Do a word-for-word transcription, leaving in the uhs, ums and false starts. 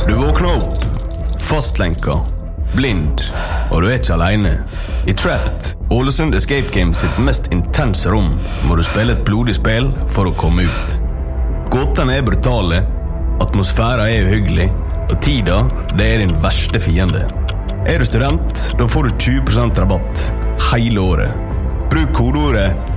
Du våkner opp, fastlenka, blind, og du er ikke alene. I Trapped, Ålesund Escape Games sitt mest intense rom, må du spille et blodig spill for å komme ut. Gåtene er brutale, atmosfæren er uhyggelig, og tida, det er din verste fiende. Er du student, da får du tjue prosent rabatt hele året. Bruk kodeordet